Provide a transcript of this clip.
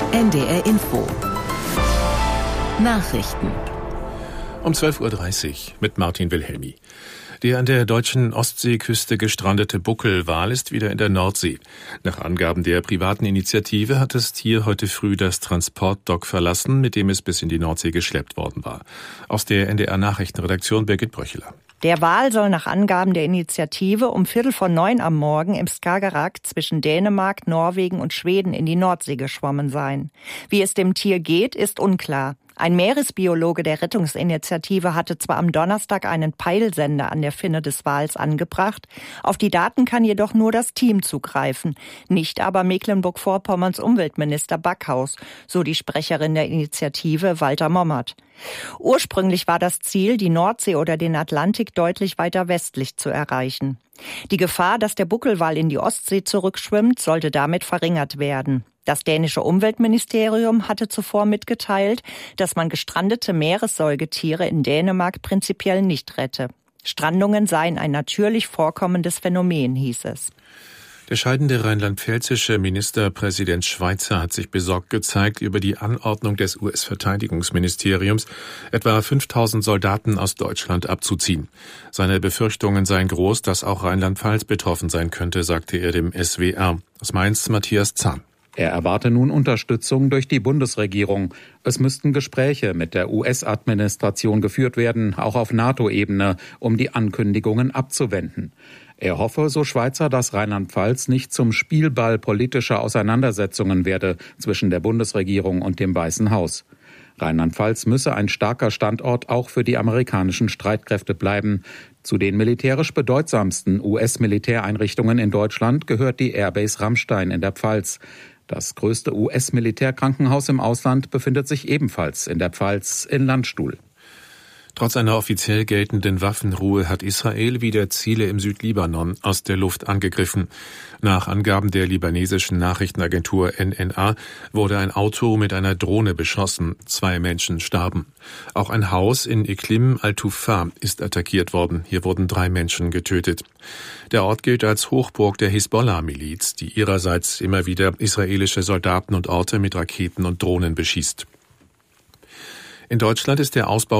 NDR Info. Nachrichten. Um 12.30 Uhr mit Martin Wilhelmi. Der an der deutschen Ostseeküste gestrandete Buckelwal ist wieder in der Nordsee. Nach Angaben der privaten Initiative hat das Tier heute früh das Transportdock verlassen, mit dem es bis in die Nordsee geschleppt worden war. Aus der NDR-Nachrichtenredaktion Birgit Bröcheler. Der Wal soll nach Angaben der Initiative um 8:45 am Morgen im Skagerrak zwischen Dänemark, Norwegen und Schweden in die Nordsee geschwommen sein. Wie es dem Tier geht, ist unklar. Ein Meeresbiologe der Rettungsinitiative hatte zwar am Donnerstag einen Peilsender an der Finne des Wals angebracht, auf die Daten kann jedoch nur das Team zugreifen, nicht aber Mecklenburg-Vorpommerns Umweltminister Backhaus, so die Sprecherin der Initiative Walter Mommert. Ursprünglich war das Ziel, die Nordsee oder den Atlantik deutlich weiter westlich zu erreichen. Die Gefahr, dass der Buckelwal in die Ostsee zurückschwimmt, sollte damit verringert werden. Das dänische Umweltministerium hatte zuvor mitgeteilt, dass man gestrandete Meeressäugetiere in Dänemark prinzipiell nicht rette. Strandungen seien ein natürlich vorkommendes Phänomen, hieß es. Der scheidende rheinland-pfälzische Ministerpräsident Schweizer hat sich besorgt gezeigt über die Anordnung des US-Verteidigungsministeriums, etwa 5.000 Soldaten aus Deutschland abzuziehen. Seine Befürchtungen seien groß, dass auch Rheinland-Pfalz betroffen sein könnte, sagte er dem SWR. Aus Mainz Matthias Zahn. Er erwarte nun Unterstützung durch die Bundesregierung. Es müssten Gespräche mit der US-Administration geführt werden, auch auf NATO-Ebene, um die Ankündigungen abzuwenden. Er hoffe, so Schweizer, dass Rheinland-Pfalz nicht zum Spielball politischer Auseinandersetzungen werde zwischen der Bundesregierung und dem Weißen Haus. Rheinland-Pfalz müsse ein starker Standort auch für die amerikanischen Streitkräfte bleiben. Zu den militärisch bedeutsamsten US-Militäreinrichtungen in Deutschland gehört die Airbase Ramstein in der Pfalz. Das größte US-Militärkrankenhaus im Ausland befindet sich ebenfalls in der Pfalz in Landstuhl. Trotz einer offiziell geltenden Waffenruhe hat Israel wieder Ziele im Südlibanon aus der Luft angegriffen. Nach Angaben der libanesischen Nachrichtenagentur NNA wurde ein Auto mit einer Drohne beschossen. 2 Menschen starben. Auch ein Haus in Iklim al-Tufa ist attackiert worden. Hier wurden 3 Menschen getötet. Der Ort gilt als Hochburg der Hisbollah-Miliz, die ihrerseits immer wieder israelische Soldaten und Orte mit Raketen und Drohnen beschießt. In Deutschland ist der Ausbau